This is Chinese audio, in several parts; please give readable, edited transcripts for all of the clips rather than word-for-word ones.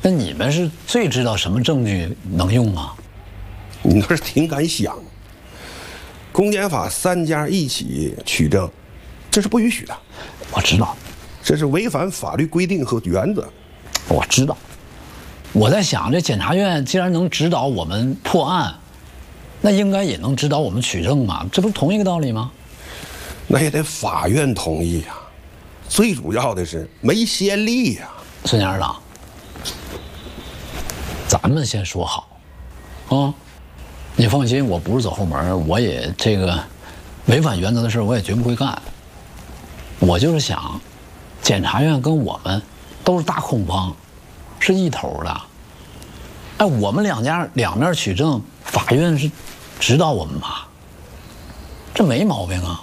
那你们是最知道什么证据能用吗？ 你倒是挺敢想。公检法3家一起取证，这是不允许的。 我知道， 这是违反法律规定和原则。 我知道。我在想，这检察院既然能指导我们破案，那应该也能指导我们取证嘛，这不是同一个道理吗？ 那也得法院同意呀。最主要的是没先例呀。 孙检察长，咱们先说好，啊，你放心，我不是走后门，我也这个违反原则的事我也绝不会干。我就是想，检察院跟我们都是大控方，是一头的。哎，我们两面取证，法院是指导我们吧？这没毛病啊。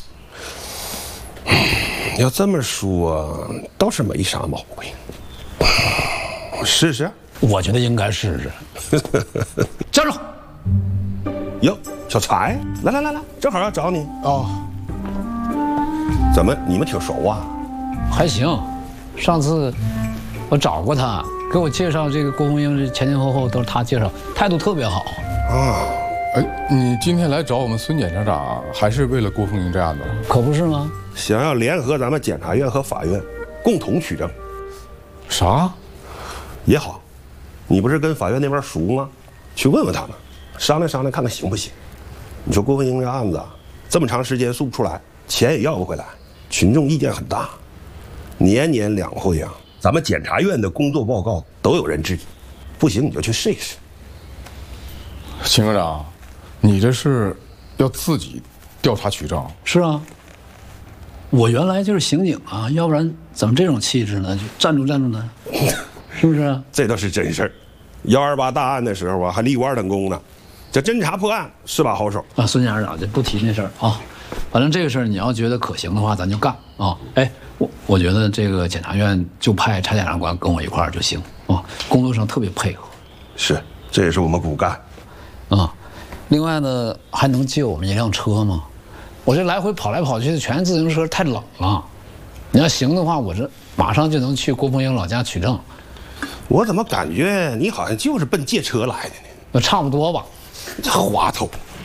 要这么说，倒是没啥毛病。试试？ 我觉得应该试试。站住！ 哟，小柴，来，正好要找你哦。怎么，你们挺熟啊？ 还行，上次我找过他，给我介绍这个郭凤英，这前后都是他介绍，态度特别好啊。 哎，你今天来找我们孙检察长，还是为了郭凤英这案子？ 可不是吗？ 想要联合咱们检察院和法院共同取证。 啥？ 也好，你不是跟法院那边熟吗？去问问他们，商量商量看看行不行。你说郭凤英这案子这么长时间诉不出来，钱也要不回来，群众意见很大，年两会啊，咱们检察院的工作报告都有人质疑，不行你就去试一试。 邢科长，你这是要自己调查取证？ 是啊，我原来就是刑警啊，要不然怎么这种气质呢？就站住呢，是不是？ 这倒是真事儿。128大案的时候啊，还立过2等功呢。这侦查破案是把好手啊。孙检察长就不提那事儿啊，反正这个事儿你要觉得可行的话，咱就干啊。哎，我觉得这个检察院就派查检察官跟我一块儿就行啊，工作上特别配合。 是，这也是我们骨干。 啊，另外呢，还能借我们一辆车吗？我这来回跑来跑去的全是自行车，太冷了。你要行的话，我这马上就能去郭凤英老家取证。 我怎么感觉你好像就是奔借车来的呢？ 那差不多吧。 这滑头。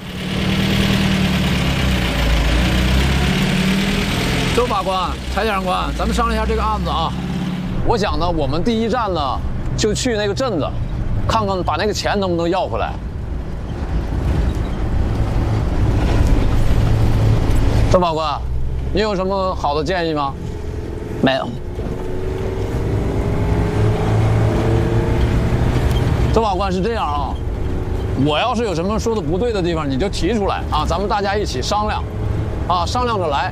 周法官、柴检察官，咱们商量一下这个案子啊。我想呢，我们第一站呢，就去那个镇子，看看把那个钱能不能要回来。周法官，你有什么好的建议吗？ 没有。 周法官是这样啊，我要是有什么说的不对的地方，你就提出来啊，咱们大家一起商量，啊，商量着来。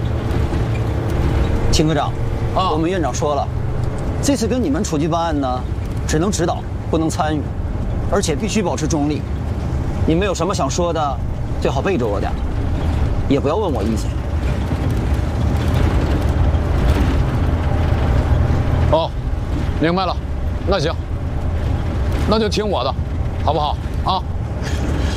秦科长，我们院长说了，这次跟你们出去办案呢，只能指导，不能参与，而且必须保持中立。你们有什么想说的，最好背着我点，也不要问我意见。 哦，明白了，那行，那就听我的，好不好啊？